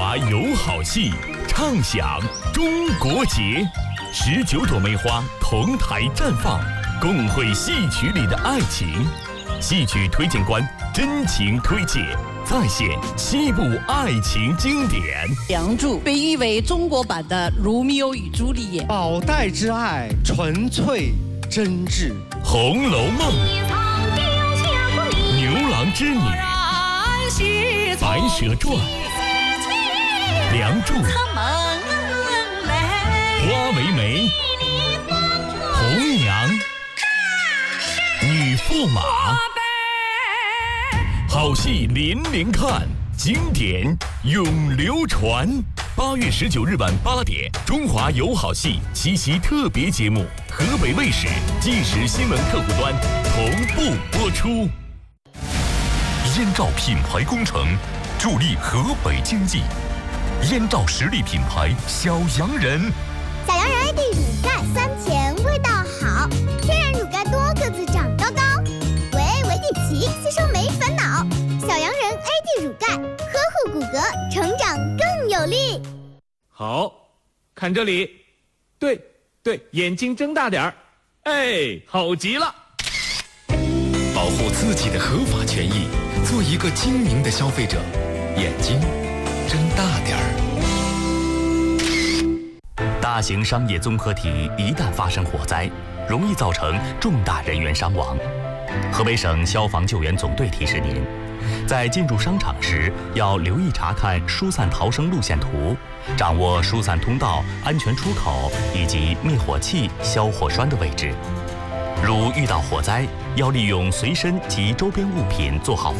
华有好戏，畅享中国节。19朵梅花同台绽放，共绘戏曲里的爱情。戏曲推荐官真情推介，再现7部爱情经典。 《梁祝》被誉为中国版的《罗密欧与朱丽叶》， 宝黛之爱纯粹真挚， 《红楼梦》、《牛郎织女》、《白蛇传》、《梁祝》、《花为媒》、《红娘》、女驸马。好戏连连看，经典永流传。8月19日晚8点，中华有好戏7夕特别节目，河北卫视即时新闻客户端同步播出。 燕赵品牌工程助力河北经济，燕赵实力品牌小洋人。 小洋人 AD 乳钙酸甜味道好，天然乳钙多个子长高高，维底奇吸收没烦恼。小洋人 AD 乳钙呵护骨骼，成长更有力。 好，看这里，对，眼睛睁大点儿，哎，好极了。 保护自己的合法权益，做一个精明的消费者，眼睛睁大点儿。 大型商业综合体一旦发生火灾，容易造成重大人员伤亡。河北省消防救援总队提示您，在进入商场时要留意查看疏散逃生路线图，掌握疏散通道、安全出口以及灭火器、消火栓的位置。如遇到火灾，要利用随身及周边物品做好